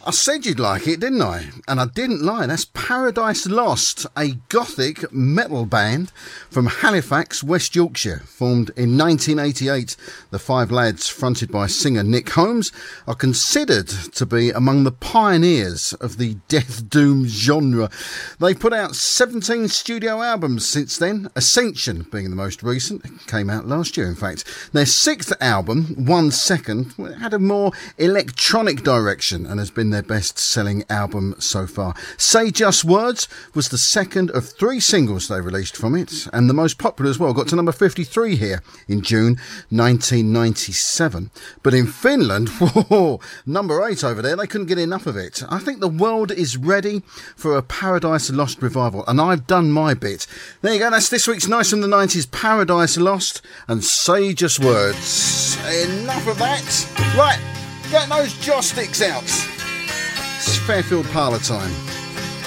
I said you'd like it, didn't I? And I didn't lie. That's Paradise Lost, a gothic metal band from Halifax, West Yorkshire. Formed in 1988, the five lads, fronted by singer Nick Holmes, are considered to be among the pioneers of the death doom genre. They've put out 17 studio albums since then, Ascension being the most recent. It came out last year, in fact. Their sixth album, 1 Second, had a more electronic direction and has been their best-selling album so far. Say Just Words was the second of 3 singles they released from it, and the most popular as well. Got to number 53 here in June 1997. But in Finland, whoa, number 8 over there, they couldn't get enough of it. I think the world is ready for a Paradise Lost revival, and I've done my bit. There you go, that's this week's Nice from the 90s, Paradise Lost and Say Just Words. Enough of that. Right, get those joss sticks out. It's Fairfield Parlour time.